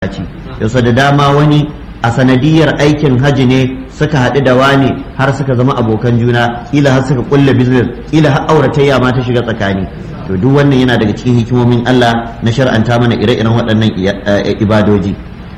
yau da dama wani a sanadiyar aikin haji ne suka haɗu da wani har suka zama abokan juna, kila har suka kulla business, kila har auratayya ma ta shiga tsakani. To duk wannan yana daga cikin hikimomin Allah na shar'anta mana ire-iren waɗannan ibadoji.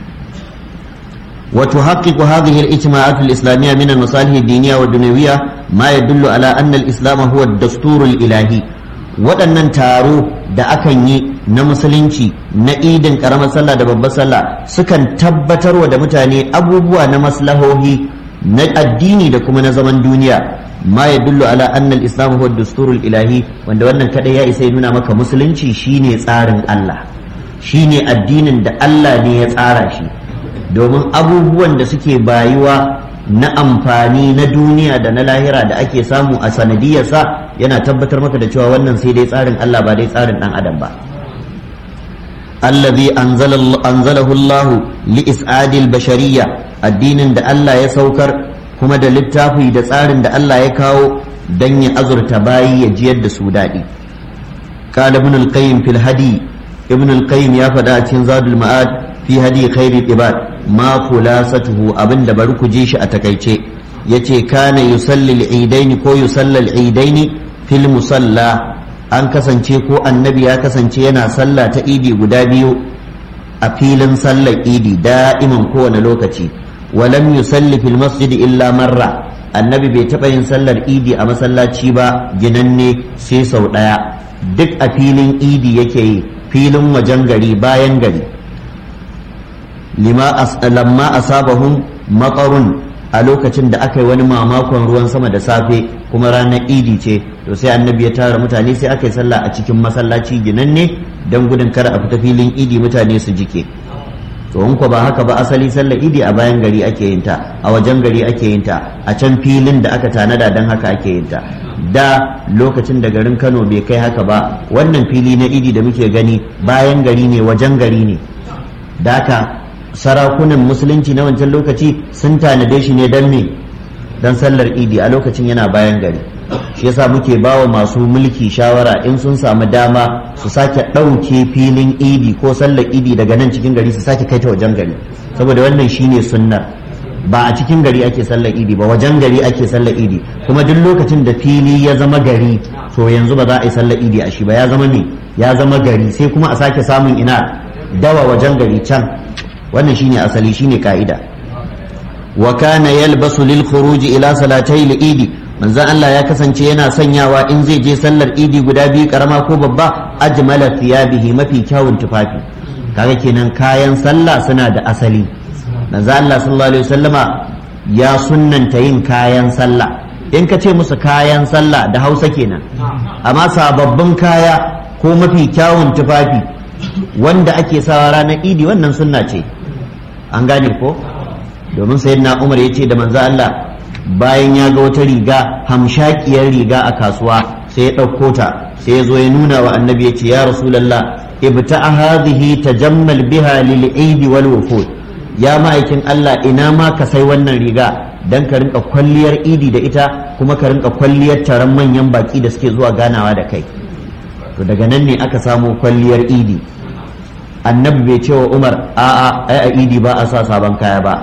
wa tuhaqqiqu hadhihi al-ijtima'at al-islamiyya min al-masalih ad-diniyya wa ad-dunyawiyya ma yadullu ala anna al-islam huwa ad-dastur al-ilahi. Waɗannan taro da akan yi na musulunci na idin ƙaramar sallah da babbar sallah sukan tabbatarwa da mutane abubuwa na maslahohi na addini da kuma na zaman duniya, ma ya dullu ala annal islam huwa dusturul ilahi, wanda wannan kadai ya isa ya nuna maka musulunci shine tsarin Allah, shine addinin da Allah ne ya tsara shi, domin abubuwan da suke bayuwa na amfani na duniya da na lahira da ake samu a sanadiyarsa yana tabbatar maka da cewa wannan sai dai tsarin Allah ba dai tsarin dan adam ba. allazi anzalahu Allah li is'adil bashariyya, addinin da Allah ya saukar kuma da littafi da tsarin da Allah ya kawo dan ya azurta bayi ya jiyar da su daɗi. qala ibn al-qayyim fil hadi, ibn al-qayyim ya faɗa a cikin zadul ma'ad fi hadi khairil ibad ma khulasatuhu, abinda bari ku ji shi a takaice. yace kana yusalli al-eidaini ko yusalla al-eidaini fil musalla, an kasance ko annabi ya kasance yana sallah ta idi guda biyu a filin sallar idi da'iman kowane lokaci. walam yusalli fil masjid illa marra, annabi bai taɓa yin sallar idi a masallaci ba ginanne sai sau ɗaya, duk a filin idi yake yi, filin wajen gari bayan gari. lamma asabahum matarun, a lokacin da aka yi wani mamakon ruwan sama da safe kuma ranar idi ce, to sai annabi ya tara mutane sai aka yi sallah a cikin masallaci ginanne don gudun kar a fita filin idi mutane su jike. to in ko ba haka ba, asali sallar idi a bayan gari ake yin ta, a wajen gari ake yin ta, a can filin da aka tanada don haka ake yin ta. da lokacin da garin Kano bai kai haka ba, wannan fili na idi da muke gani bayan gari ne, wajen gari ne. da haka sarakunan musulunci na wancan lokaci sun tanade shi ne don me, don sallar idi, a lokacin yana bayan gari. shi yasa muke bawa masu mulki shawara in sun samu dama su sake ɗauke filin idi ko sallar idi daga nan cikin gari su sake kai ta wajen gari, saboda wannan shine sunnar. ba a cikin gari ake sallar idi ba, wajen gari ake sallar idi. kuma duk lokacin da fili ya zama gari to yanzu ba za a yi sallar idi a shi ba, ya zama me, ya zama gari, sai kuma a sake samun ina dawa wajen gari can. wannan shine asali, shine ka'ida. wa kana yalbasu lil khuruj ila salatay al idi, manzon Allah ya kasance yana sanyawa in zai je sallar idi guda biyu karama ko babba ajmala thiyabihi, mafi kyawun tufafi. kaga kenan kayan sallah suna da asali. manzon Allah sallallahu alaihi wasallama ya sunnanta yin kayan sallah. in ka ce musu kayan sallah da Hausa kenan, amma sababbin kaya ko mafi kyawun tufafi wanda ake sawa ranar idi, wannan sunna ce. an gane ko? domin sayyidina Umar ya ce da manzo Allah bayan ya ga wata riga, hamshakiyar riga a kasuwa, sai ya ɗauko ta, sai ya zo ya nuna wa annabi ya ce ya rasulallah ibta'a hadhihi tajammal biha lil eid wal wufud, ya ma'aikin Allah ina ma ka sai wannan riga dan ka rinka kwalliyar idi da ita, kuma ka rinka kwalliyar taron manyan baki da suke zuwa ganawa da kai. to daga nan ne aka samo kwalliyar idi. annabi bai ce wa Umar a'a ai a idi ba a sa sabon kaya ba.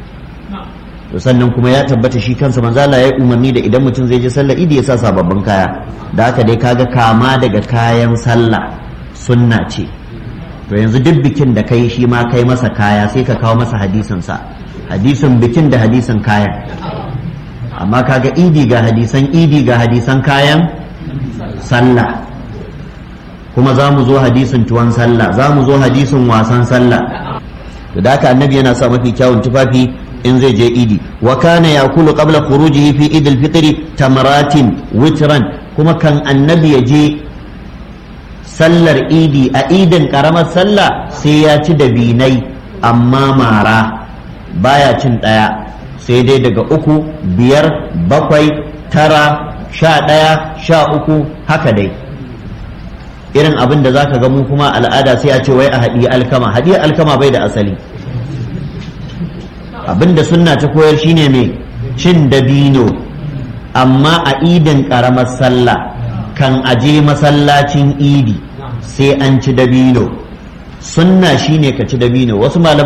to sannan kuma ya tabbata shi kansa manzo Allah ya umarni da idan mutum zai je sallar idi ya sa sababbin kaya. da haka dai kaga kama daga kayan sallah sunna ce. to yanzu duk bikin da kai shi ma kai masa kaya, sai ka kawo masa hadisin sa, hadisin bikin da hadisin kayan. amma kaga idi ga hadisan idi ga hadisan kayan sallah, kuma za mu zo hadisin tuwon sallah, za mu zo hadisin wasan sallah. to da haka annabi yana sa mafi kyawun tufafi in zai je idi. wa kana yakulu qabla khurujihi fi id al-fitr tamaratin witran, kuma kan annabi ya je sallar idi a idin karamar sallah sai ya ci dabinai, amma mara baya cin daya, sai dai daga 3, 5, 7, 9, 11, 13 haka dai. irin abin da zaka ga mu kuma al'ada sai a ce wai a haɗi alkama. haɗi alkama bai da asali. abin da sunna ta koyar shine mai cin dabino, amma a idin ƙaramar sallah kan aje masallacin idi sai an ci dabino, sunna shine ka ci dabino wasu malaman